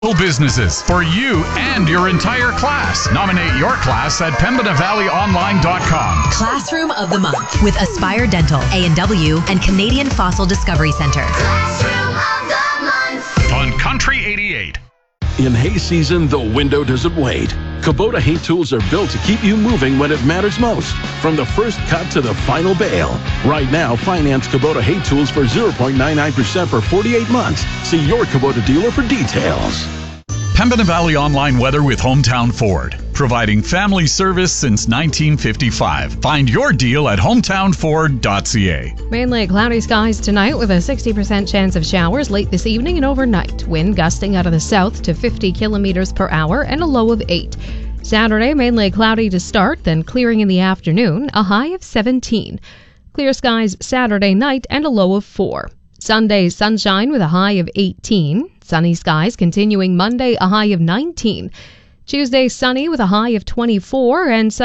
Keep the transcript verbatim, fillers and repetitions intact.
businesses for you and your entire class. Nominate your class at pembina valley online dot com. Classroom of the Month with Aspire Dental, A and W, and Canadian Fossil Discovery Center. Classroom of the Month. On Country eighty-eight. In hay season, the window doesn't wait. Kubota hay tools are built to keep you moving when it matters most. From the first cut to the final bale. Right now, finance Kubota hay tools for zero point nine nine percent for forty-eight months. See your Kubota dealer for details. Pembina Valley Online Weather with Hometown Ford. Providing family service since nineteen fifty-five. Find your deal at hometown ford dot c a. Mainly cloudy skies tonight with a sixty percent chance of showers late this evening and overnight. Wind gusting out of the south to fifty kilometers per hour and a low of eight. Saturday, mainly cloudy to start, then clearing in the afternoon, a high of seventeen. Clear skies Saturday night and a low of four. Sunday, sunshine with a high of eighteen. Sunny skies continuing Monday, a high of nineteen. Tuesday, sunny with a high of twenty-four, and